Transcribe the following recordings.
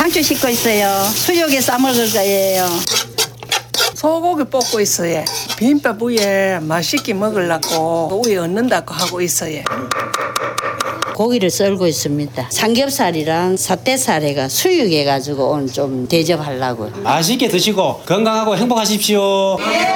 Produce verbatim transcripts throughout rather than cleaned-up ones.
상추 씻고 있어요. 수육에 싸먹을 거예요. 소고기 볶고 있어요. 비빔밥 위에 맛있게 먹으려고 위에 얹는다고 하고 있어요. 고기를 썰고 있습니다. 삼겹살이랑 사태살에가 수육해가지고 오늘 좀 대접하려고요. 맛있게 드시고 건강하고 행복하십시오.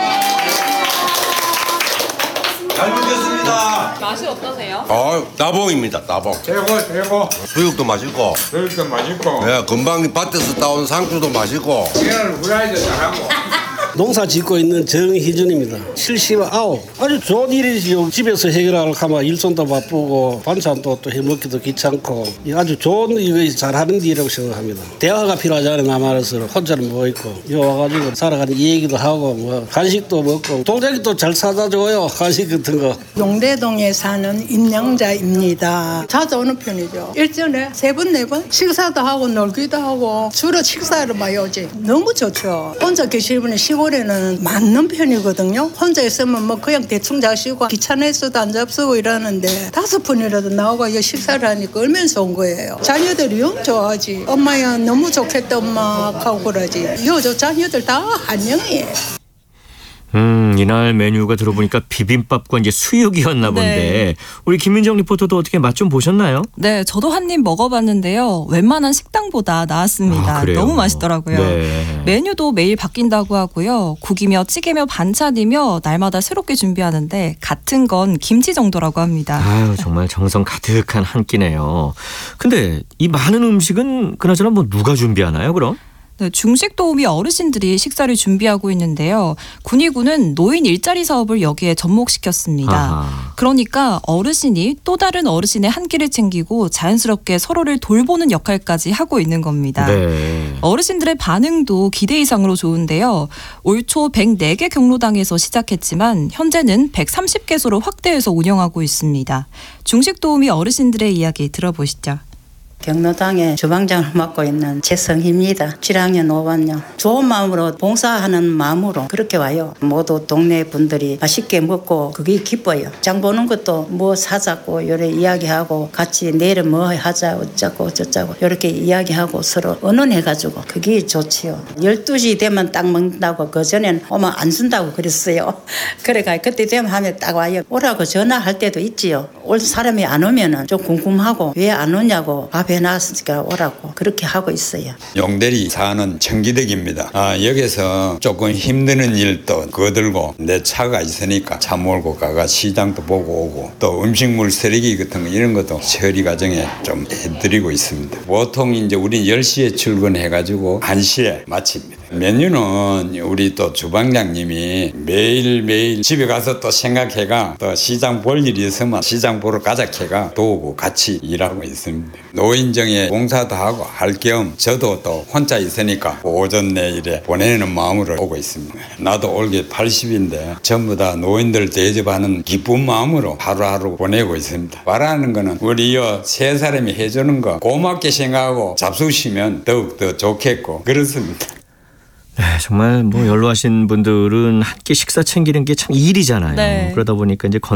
잘 먹겠습니다. 맛이 어떠세요? 아, 따봉입니다. 따봉. 최고 최고. 수육도 맛있고, 그렇게 맛있고. 네, 금방 밭에서 따온 상추도 맛있고. 얘는 후라이도 잘하고. 농사 짓고 있는 정희준입니다. 칠십구. 아주 좋은 일이죠. 집에서 해결하려고 하면 일손도 바쁘고 반찬도 또 해먹기도 귀찮고 아주 좋은 이거 잘하는 일이라고 생각합니다. 대화가 필요하잖아요. 남한에서 혼자는 뭐 있고 여기 와가지고 살아가는 얘기도 하고 뭐 간식도 먹고 동생이 또 잘 사다 줘요. 간식 같은 거. 용대동에 사는 임영자입니다. 자주 오는 편이죠. 일전에 세 번, 네 번 식사도 하고 놀기도 하고 주로 식사를 많이 오지. 너무 좋죠. 혼자 계시면 시골에는 맞는 편이거든요. 혼자 있으면 뭐 그냥 대충 자시고 귀찮아서도 안 잡수고 이러는데 다섯 분이라도 나오고 이 식사를 하니까 얼마나 좋은 거예요. 자녀들이 영 좋아하지. 엄마야 너무 좋겠다 엄마 하고 그러지. 요저 자녀들 다 한영이에요. 음, 이날 메뉴가 들어보니까 비빔밥과 이제 수육이었나 본데 네. 우리 김민정 리포터도 어떻게 맛 좀 보셨나요? 네, 저도 한 입 먹어봤는데요. 웬만한 식당보다 나았습니다. 아, 그래요? 너무 맛있더라고요. 네. 메뉴도 매일 바뀐다고 하고요. 국이며 찌개며 반찬이며 날마다 새롭게 준비하는데 같은 건 김치 정도라고 합니다. 아유, 정말 정성 가득한 한 끼네요. 근데 이 많은 음식은 그나저나 뭐 누가 준비하나요, 그럼? 네, 중식 도우미 어르신들이 식사를 준비하고 있는데요. 군위군은 노인 일자리 사업을 여기에 접목시켰습니다. 아하. 그러니까 어르신이 또 다른 어르신의 한 끼를 챙기고 자연스럽게 서로를 돌보는 역할까지 하고 있는 겁니다. 네. 어르신들의 반응도 기대 이상으로 좋은데요. 올 초 백사 개 경로당에서 시작했지만 현재는 백삼십 개소로 확대해서 운영하고 있습니다. 중식 도우미 어르신들의 이야기 들어보시죠. 경로당의 주방장을 맡고 있는 최성희입니다. 칠 학년 오 반요. 좋은 마음으로 봉사하는 마음으로 그렇게 와요. 모두 동네 분들이 맛있게 먹고 그게 기뻐요. 장 보는 것도 뭐 사자고 이렇게 이야기하고 같이 내일은 뭐 하자 어쩌고 저쩌고 이렇게 이야기하고 서로 의논해가지고 그게 좋지요. 열두 시 되면 딱 먹는다고 그전엔 오면 안 준다고 그랬어요. 그래가 그때 되면 하면 딱 와요. 오라고 전화할 때도 있지요. 올 사람이 안 오면은 좀 궁금하고 왜 안 오냐고 밥 해놨으니까 오라고 그렇게 하고 있어요. 용대리 사는 청기덕입니다. 아, 여기서 조금 힘드는 일도 거들고 내 차가 있으니까 차 몰고 가가 시장도 보고 오고 또 음식물 쓰레기 같은 거 이런 것도 처리 과정에 좀 해드리고 있습니다. 보통 이제 우리 열 시에 출근해가지고 한 시에 마칩니다. 메뉴는 우리 또 주방장님이 매일매일 집에 가서 또 생각해가 또 시장 볼 일이 있으면 시장 보러 가자 해가 도우고 같이 일하고 있습니다. 노인정에 봉사도 하고 할 겸 저도 또 혼자 있으니까 오전 내일에 보내는 마음으로 오고 있습니다. 나도 올게 팔십인데 전부 다 노인들 대접하는 기쁜 마음으로 하루하루 보내고 있습니다. 바라는 거는 우리 세 사람이 해주는 거 고맙게 생각하고 잡수시면 더욱더 좋겠고 그렇습니다. 네, 정말 뭐 연로하신 분들은 한 끼 식사 챙기는 게 참 일이잖아요. 네. 그러다 보니까 이제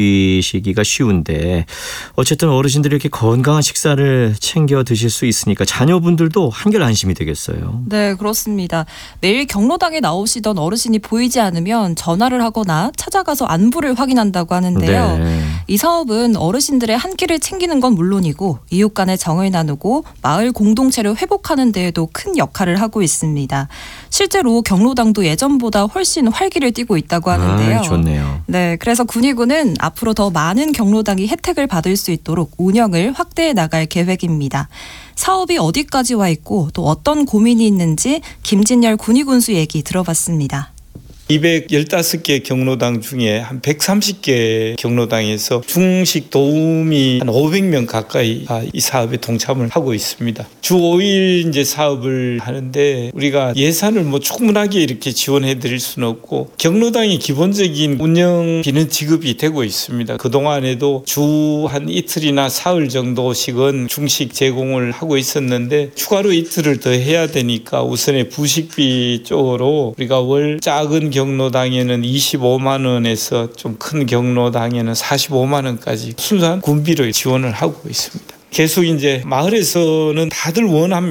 건너뛰시기가 쉬운데 어쨌든 어르신들이 이렇게 건강한 식사를 챙겨 드실 수 있으니까 자녀분들도 한결 안심이 되겠어요. 네, 그렇습니다. 매일 경로당에 나오시던 어르신이 보이지 않으면 전화를 하거나 찾아가서 안부를 확인한다고 하는데요. 네. 이 사업은 어르신들의 한 끼를 챙기는 건 물론이고 이웃 간의 정을 나누고 마을 공동체를 회복하는 데에도 큰 역할을 하고 있습니다. 실제로 경로당도 예전보다 훨씬 활기를 띠고 있다고 하는데요. 아, 좋네요. 네, 그래서 군위군은 앞으로 더 많은 경로당이 혜택을 받을 수 있도록 운영을 확대해 나갈 계획입니다. 사업이 어디까지 와 있고 또 어떤 고민이 있는지 김진열 군위군수 얘기 들어봤습니다. 이백십오 개 경로당 중에 한 백삼십 개 경로당에서 중식 도우미 한 오백 명 가까이 이 사업에 동참을 하고 있습니다. 주 오 일 이제 사업을 하는데 우리가 예산을 뭐 충분하게 이렇게 지원해 드릴 수는 없고 경로당의 기본적인 운영비는 지급이 되고 있습니다. 그동안에도 주 한 이틀이나 사흘 정도씩은 중식 제공을 하고 있었는데 추가로 이틀을 더 해야 되니까 우선에 부식비 쪽으로 우리가 월 작은 경로당에는 이십오만 원에서 좀 큰 경로당에는 사십오만 원까지 순수한 군비를 지원을 하고 있습니다. 계속 이제 마을에서는 다들 원합니다.